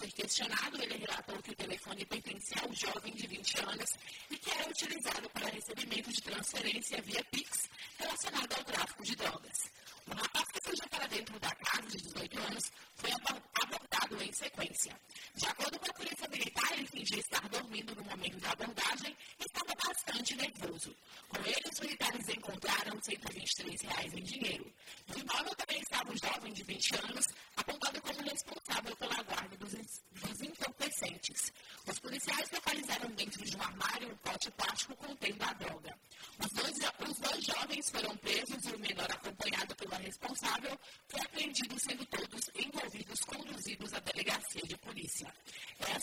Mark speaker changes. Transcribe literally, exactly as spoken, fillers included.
Speaker 1: questionado, ele relatou que o telefone pertencia ao jovem de vinte anos e que era utilizado para recebimento de transferência via Pix relacionado ao tráfico de drogas. O rapaz que fugiu para dentro da casa de dezoito anos foi abordado em sequência. De acordo com a polícia militar, ele fingia estar dormindo no momento da abordagem e estava bastante nervoso. Com ele, os militares encontraram cento e vinte e três reais em dinheiro. No imóvel também estava um jovem de vinte anos, apontado como responsável pela guarda dos, dos entorpecentes. Os policiais localizaram dentro de um armário um pote plástico contendo a droga. Os dois, os dois jovens foram presos e o menor, acompanhado pela responsável, foi apreendido, sendo todos envolvidos conduzidos à delegacia de polícia.